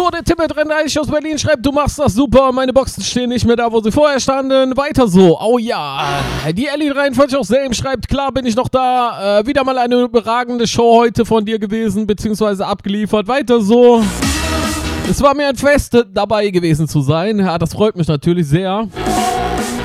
So, der Tippet33 aus Berlin schreibt, du machst das super, meine Boxen stehen nicht mehr da, wo sie vorher standen. Weiter so. Oh ja. Die Ellie43 aus Selm schreibt, klar bin ich noch da. Wieder mal eine überragende Show heute von dir gewesen, beziehungsweise abgeliefert. Weiter so. Es war mir ein Fest, dabei gewesen zu sein. Ja, das freut mich natürlich sehr.